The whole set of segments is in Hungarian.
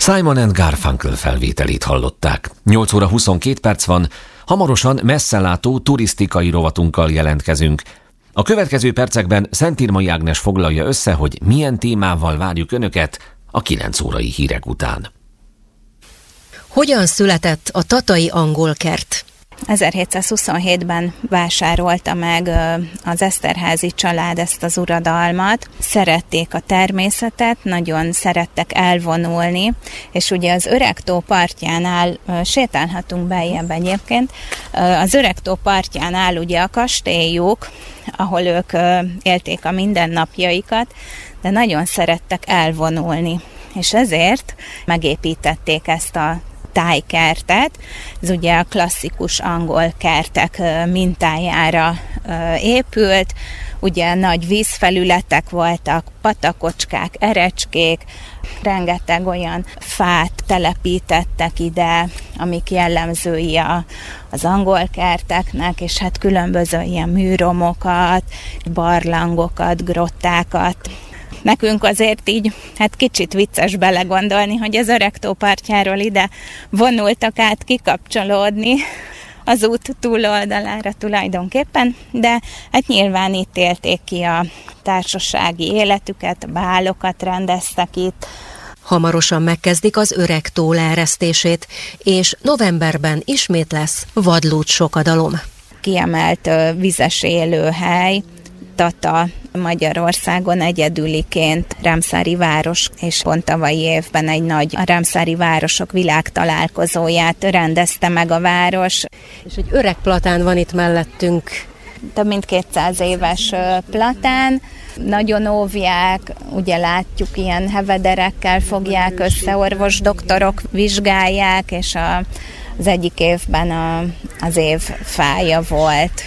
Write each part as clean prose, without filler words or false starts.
Simon & Garfunkel felvételét hallották. 8 óra 22 perc van, hamarosan messzelátó turisztikai rovatunkkal jelentkezünk. A következő percekben Szentírmai Ágnes foglalja össze, hogy milyen témával várjuk Önöket a 9 órai hírek után. Hogyan született a tatai angolkert? 1727-ben vásárolta meg az Eszterházy család ezt az uradalmat. Szerették a természetet, nagyon szerettek elvonulni, és ugye az Öregtó partjánál, sétálhatunk beljebb egyébként, az Öregtó partjánál ugye a kastélyuk, ahol ők élték a mindennapjaikat, de nagyon szerettek elvonulni, és ezért megépítették ezt a tájkertet. Ez ugye a klasszikus angol kertek mintájára épült, ugye nagy vízfelületek voltak, patakocskák, erecskék, rengeteg olyan fát telepítettek ide, amik jellemzői az angol kerteknek, és hát különböző ilyen műromokat, barlangokat, grottákat. Nekünk azért így, hát kicsit vicces belegondolni, hogy az Öregtó partjáról ide vonultak át kikapcsolódni az út túloldalára tulajdonképpen, de hát nyilván itt élték ki a társasági életüket, bálokat rendeztek itt. Hamarosan megkezdik az Öregtó leeresztését, és novemberben ismét lesz vadlúd sokadalom. Kiemelt vizes élőhely, Tata Magyarországon egyedüliként Rámszári város, és pont tavalyi évben egy nagy Rámszári városok világtalálkozóját rendezte meg a város. És egy öreg platán van itt mellettünk. Több mint 200 éves platán, nagyon óvják, ugye látjuk, ilyen hevederekkel fogják össze, orvosdoktorok vizsgálják, és az egyik évben az év fája volt.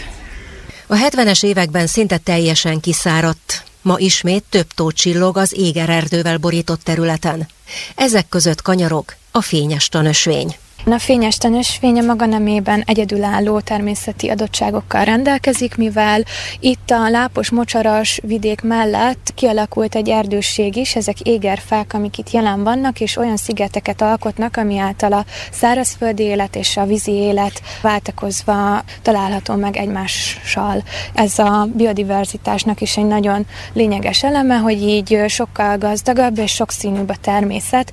A 70-es években szinte teljesen kiszáradt. Ma ismét több tó csillog az égererdővel borított területen. Ezek között kanyarog a fényes tanösvény. A fényes tanösvény a maga nemében egyedülálló természeti adottságokkal rendelkezik, mivel itt a lápos-mocsaras vidék mellett kialakult egy erdősség is, ezek égerfák, amik itt jelen vannak, és olyan szigeteket alkotnak, ami által a szárazföldi élet és a vízi élet váltakozva található meg egymással. Ez a biodiverzitásnak is egy nagyon lényeges eleme, hogy így sokkal gazdagabb és sokszínűbb a természet.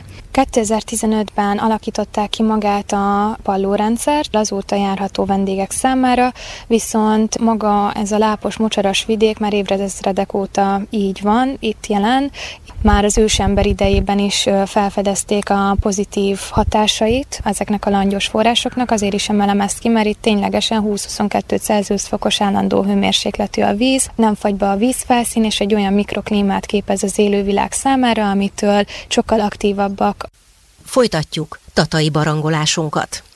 2015-ben alakították ki magát a pallórendszert, azóta járható vendégek számára, viszont maga ez a lápos-mocsaras vidék már évredezredek óta így van, itt jelen. Már az ősember idejében is felfedezték a pozitív hatásait ezeknek a langyos forrásoknak, azért is emelem ezt ki, mert itt ténylegesen 20-22 Celsius fokos állandó hőmérsékletű a víz, nem fagy be a vízfelszín, és egy olyan mikroklímát képez az élővilág számára, amitől sokkal aktívabbak. Folytatjuk tatai barangolásunkat.